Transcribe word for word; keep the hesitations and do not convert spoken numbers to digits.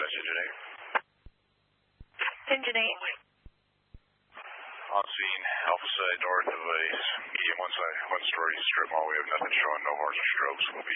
Engine eight. Engine eight. On scene, Alpha side north of a medium one side, one story strip mall. We have nothing showing, no horse or strokes. We'll be